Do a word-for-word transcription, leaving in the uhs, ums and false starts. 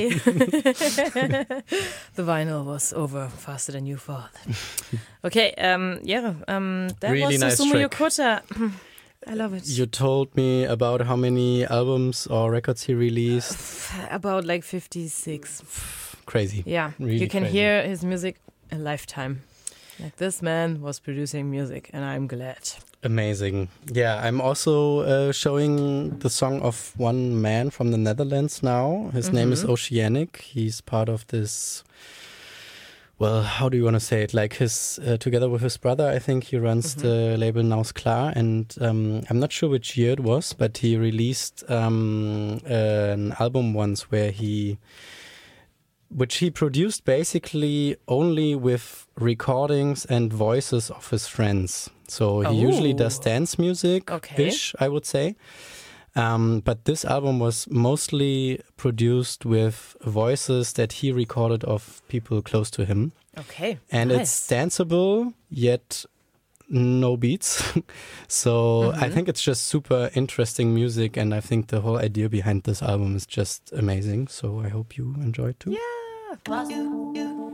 Sorry. The vinyl was over faster than you thought. Okay, um, yeah, um, that really was nice Susumu track. Yokota. I love it. You told me about how many albums or records he released. About like fifty-six. Crazy. Yeah, really you can crazy. hear his music a lifetime. Like this man was producing music, and I'm glad. Amazing. Yeah, I'm also uh, showing the song of one man from the Netherlands now. His Mm-hmm. name is Oceanic. He's part of this, well, how do you want to say it? Like his, uh, together with his brother, I think he runs Mm-hmm. the label Naus Klar. And um, I'm not sure which year it was, but he released um, an album once where he, which he produced basically only with recordings and voices of his friends. So he Oh. usually does dance music Okay. ish, I would say. Um, but this album was mostly produced with voices that he recorded of people close to him. Okay, And nice. it's danceable, yet no beats. So I think it's just super interesting music. And I think the whole idea behind this album is just amazing. So I hope you enjoy it too. Yeah.